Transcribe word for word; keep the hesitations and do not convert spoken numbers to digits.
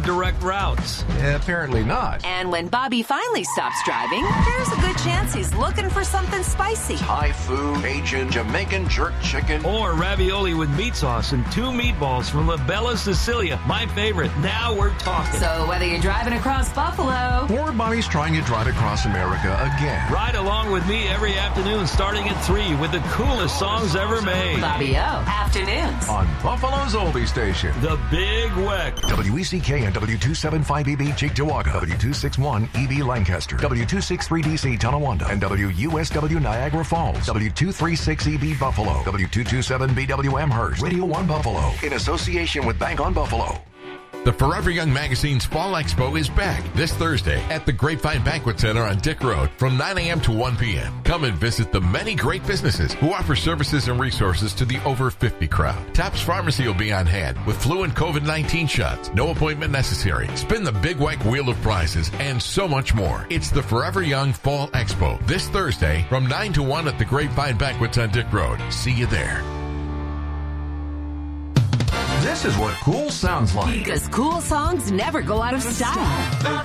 direct routes. Apparently not. And when Bobby finally stops driving, there's a good chance he's looking for something spicy. Thai food, Cajun, Jamaican jerk chicken. Or ravioli with meat sauce and two meatballs from La Bella Sicilia. My favorite. Now we're talking. So whether you're driving across Buffalo or Bobby's trying to drive across America again. Ride along with me every afternoon starting at three with the coolest songs ever made. Bobby O. Afternoons. On Buffalo's oldie station. The Big Weck. W E C K and W two seventy-five E B Cheektowaga. W two sixty-one E B Lancaster. W two sixty-three D C Tonawanda. And W U S W Niagara Falls. W two thirty-six E B Buffalo. W two twenty-seven B W Amherst. Radio one Buffalo. In association with Bank on Buffalo. The Forever Young Magazine's Fall Expo is back this Thursday at the Grapevine Banquet Center on Dick Road from nine a.m. to one p.m. Come and visit the many great businesses who offer services and resources to the over fifty crowd. Tops Pharmacy will be on hand with flu and COVID nineteen shots. No appointment necessary. Spin the Big Weck Wheel of Prizes and so much more. It's the Forever Young Fall Expo this Thursday from nine to one at the Grapevine Banquets on Dick Road. See you there. This is what cool sounds like. Because cool songs never go out of style.